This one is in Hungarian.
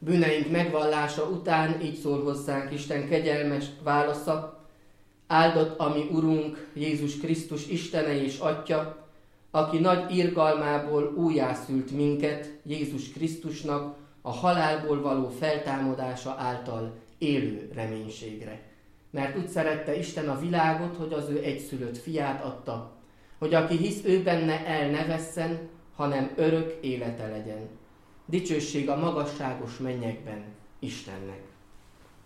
Bűneink megvallása után így szól hozzánk Isten kegyelmes válasza: áldott a mi Urunk, Jézus Krisztus Istene és Atya, aki nagy irgalmából újjászült minket Jézus Krisztusnak a halálból való feltámadása által élő reménységre. Mert úgy szerette Isten a világot, hogy az ő egyszülött fiát adta, hogy aki hisz ő benne, el ne vesszen, hanem örök élete legyen. Dicsőség a magasságos mennyekben Istennek.